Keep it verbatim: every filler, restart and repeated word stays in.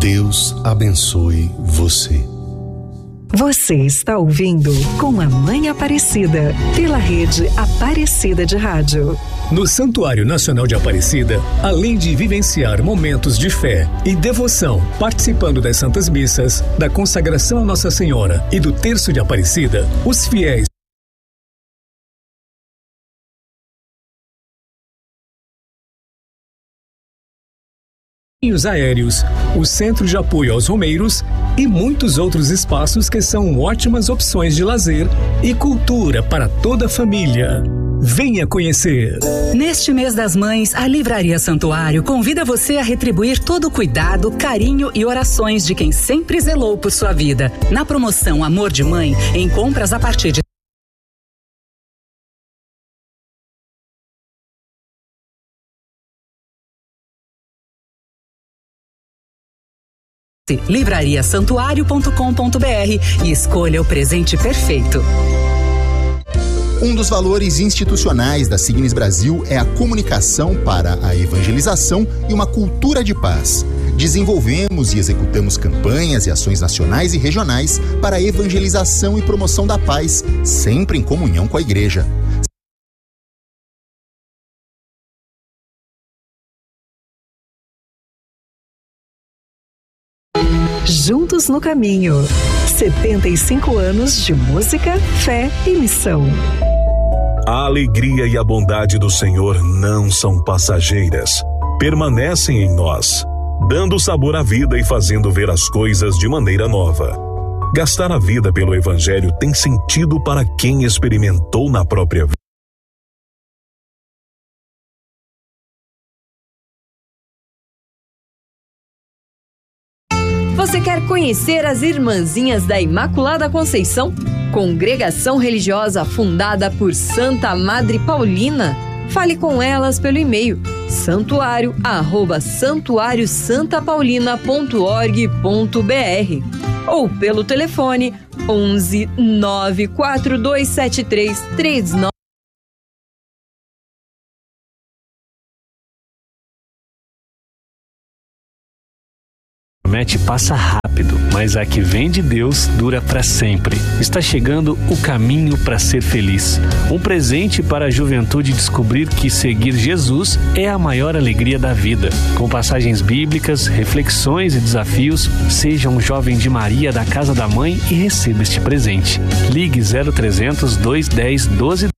Deus abençoe você. Você está ouvindo Com a Mãe Aparecida, pela rede Aparecida de Rádio. No Santuário Nacional de Aparecida, além de vivenciar momentos de fé e devoção, participando das Santas Missas, da consagração a Nossa Senhora e do Terço de Aparecida, os fiéis aéreos, o Centro de Apoio aos Romeiros e muitos outros espaços que são ótimas opções de lazer e cultura para toda a família. Venha conhecer! Neste mês das mães, a Livraria Santuário convida você a retribuir todo o cuidado, carinho e orações de quem sempre zelou por sua vida. Na promoção Amor de Mãe, em compras a partir de livraria santuário ponto com ponto br e escolha o presente perfeito. Um dos valores institucionais da Signes Brasil é a comunicação para a evangelização e uma cultura de paz. Desenvolvemos e executamos campanhas e ações nacionais e regionais para a evangelização e promoção da paz, sempre em comunhão com a Igreja. Juntos no Caminho. setenta e cinco anos de música, fé e missão. A alegria e a bondade do Senhor não são passageiras, permanecem em nós, dando sabor à vida e fazendo ver as coisas de maneira nova. Gastar a vida pelo Evangelho tem sentido para quem experimentou na própria vida. Você quer conhecer as Irmãzinhas da Imaculada Conceição? Congregação religiosa fundada por Santa Madre Paulina? Fale com elas pelo e-mail santuário arroba santuário santa paulina ponto org ponto br ou pelo telefone onze nove quatro dois sete três três nove. Promete passa rápido, mas a que vem de Deus dura para sempre. Está chegando o caminho para ser feliz. Um presente para a juventude descobrir que seguir Jesus é a maior alegria da vida. Com passagens bíblicas, reflexões e desafios, seja um jovem de Maria da Casa da Mãe e receba este presente. Ligue zero trezentos, dois dez, doze